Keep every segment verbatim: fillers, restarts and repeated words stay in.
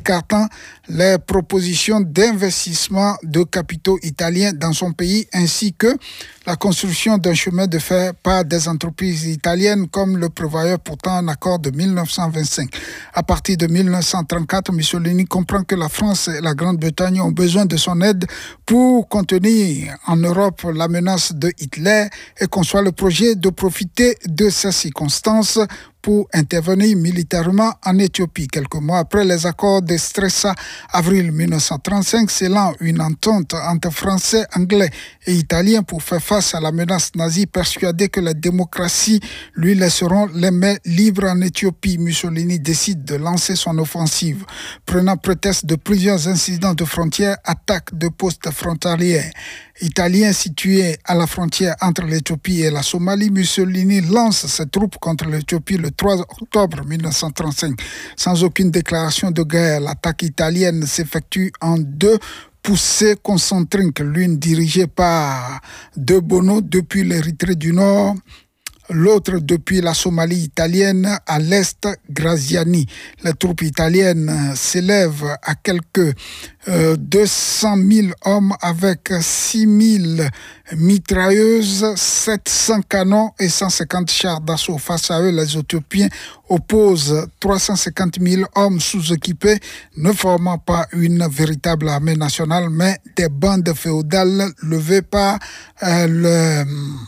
écartant les propositions d'investissement de capitaux italiens dans son pays ainsi que la construction d'un chemin de fer par des entreprises italiennes comme le prévoyait pourtant un accord de mille neuf cent vingt-cinq. À partir de mille neuf cent trente-quatre, Mussolini comprend que la France et la Grande-Bretagne ont besoin de son aide pour contenir en Europe la menace de Hitler et conçoit le projet de profiter de ces circonstances pour intervenir militairement en Éthiopie. Quelques mois après les accords de Stresa, avril mille neuf cent trente-cinq, scellant une entente entre Français, Anglais et Italiens pour faire face à la menace nazie, persuadé que les démocraties lui laisseront les mains libres en Éthiopie. Mussolini décide de lancer son offensive. Prenant prétexte de plusieurs incidents de frontières, attaque de postes frontaliers italiens situés à la frontière entre l'Éthiopie et la Somalie, Mussolini lance ses troupes contre l'Éthiopie le trois octobre mille neuf cent trente-cinq. Sans aucune déclaration de guerre, l'attaque italienne s'effectue en deux poussées concentriques, l'une dirigée par De Bono depuis l'Érythrée du Nord, l'autre depuis la Somalie italienne à l'est, Graziani. Les troupes italiennes s'élèvent à quelques euh, deux cent mille hommes avec six mille mitrailleuses, sept cents canons et cent cinquante chars d'assaut. Face à eux, les Éthiopiens opposent trois cent cinquante mille hommes sous-équipés, ne formant pas une véritable armée nationale, mais des bandes féodales levées par euh, le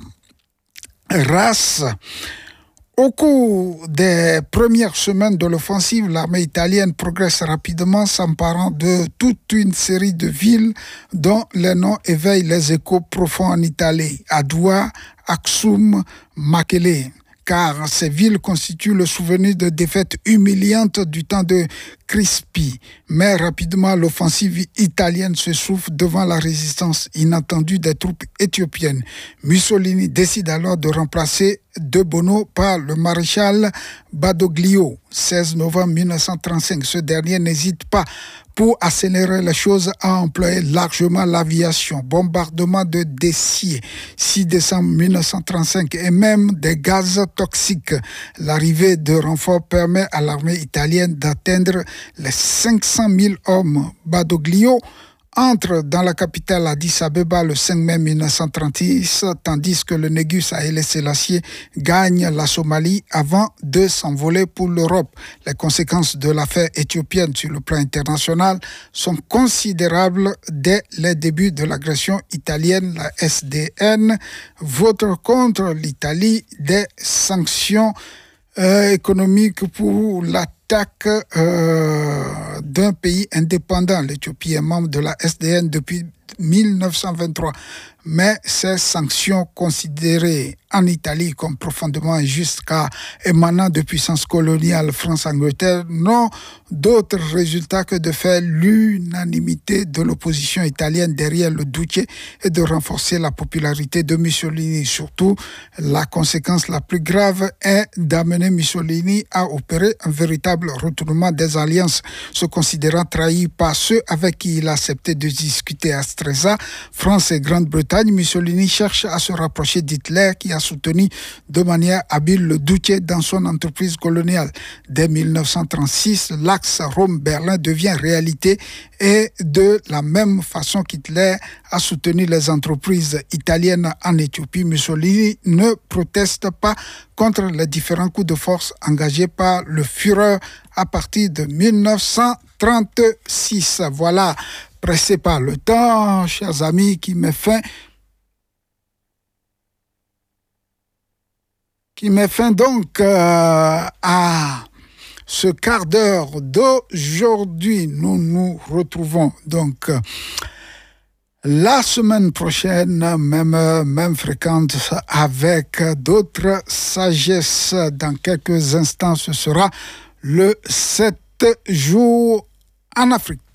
race. Au cours des premières semaines de l'offensive, l'armée italienne progresse rapidement, s'emparant de toute une série de villes dont les noms éveillent les échos profonds en Italie. Adoua, Aksum, Makele. Car ces villes constituent le souvenir de défaites humiliantes du temps de Crispi. Mais rapidement, l'offensive italienne se souffle devant la résistance inattendue des troupes éthiopiennes. Mussolini décide alors de remplacer De Bono par le maréchal Badoglio, seize novembre mille neuf cent trente-cinq. Ce dernier n'hésite pas, pour accélérer les choses, à employer largement l'aviation, bombardement de Dessier, six décembre mille neuf cent trente-cinq, et même des gaz toxiques. L'arrivée de renforts permet à l'armée italienne d'atteindre les cinq cent mille hommes. Badoglio entre dans la capitale Addis Abeba le cinq mai mille neuf cent trente-six, tandis que le Négus Haïlé Sélassié gagne la Somalie avant de s'envoler pour l'Europe. Les conséquences de l'affaire éthiopienne sur le plan international sont considérables dès les débuts de l'agression italienne. La S D N vote contre l'Italie des sanctions euh, économiques pour la attaque euh, d'un pays indépendant. L'Éthiopie est membre de la S D N depuis mille neuf cent vingt-trois. Mais ces sanctions considérées en Italie comme profondément injustes car émanant de puissances coloniales France-Angleterre n'ont d'autre résultat que de faire l'unanimité de l'opposition italienne derrière le Duce et de renforcer la popularité de Mussolini. Surtout, la conséquence la plus grave est d'amener Mussolini à opérer un véritable retournement des alliances, se considérant trahi par ceux avec qui il a accepté de discuter à Stresa, France et Grande-Bretagne. Mussolini cherche à se rapprocher d'Hitler qui a soutenu de manière habile le Duce dans son entreprise coloniale. Dès mille neuf cent trente-six, l'axe Rome-Berlin devient réalité et de la même façon qu'Hitler a soutenu les entreprises italiennes en Éthiopie, Mussolini ne proteste pas contre les différents coups de force engagés par le Führer à partir de mille neuf cent trente-six. Voilà, pressé par le temps, chers amis, qui met fin qui met fin donc euh, à ce quart d'heure d'aujourd'hui. Nous nous retrouvons donc euh, la semaine prochaine, même heure, même fréquence, avec d'autres sagesses. Dans quelques instants, ce sera le sept jours en Afrique.